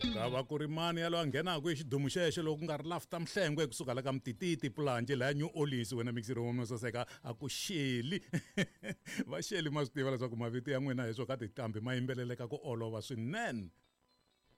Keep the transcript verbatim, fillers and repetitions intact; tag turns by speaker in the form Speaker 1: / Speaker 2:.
Speaker 1: Ngava ku ri mani yalo a nghenaka hi xidumu xexo loko ku nga ri lafta mhlengwe kusuka la ka mtititi pulanje la New Orleans wena mixer wo mo saseka a ku xeli va xeli ma swi tiva leswaku mavito ya n'wina hi swo ka tiqambi ma yimbeleleka ku olova swinene.